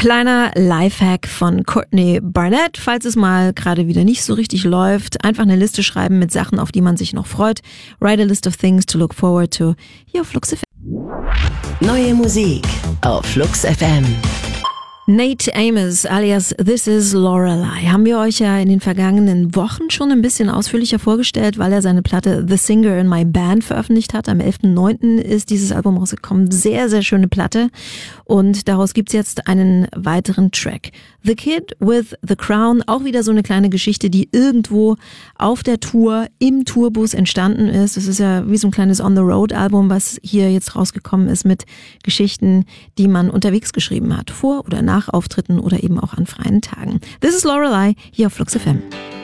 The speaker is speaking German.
Kleiner Lifehack von Courtney Barnett, falls es mal gerade wieder nicht so richtig läuft. Einfach eine Liste schreiben mit Sachen, auf die man sich noch freut. Write a list of things to look forward to. Hier auf Flux FM. Neue Musik auf Flux FM. Nate Amos alias This Is Lorelei haben wir euch ja in den vergangenen Wochen schon ein bisschen ausführlicher vorgestellt, weil er seine Platte The Singer in My Band veröffentlicht hat. Am 11.09. ist dieses Album rausgekommen. Sehr, sehr schöne Platte. Und daraus gibt's jetzt einen weiteren Track. The Kid with the Crown, auch wieder so eine kleine Geschichte, die irgendwo auf der Tour, im Tourbus entstanden ist. Das ist ja wie so ein kleines On-the-Road-Album, was hier jetzt rausgekommen ist mit Geschichten, die man unterwegs geschrieben hat. Vor oder nach Auftritten oder eben auch an freien Tagen. This is Lorelei hier auf Flux FM.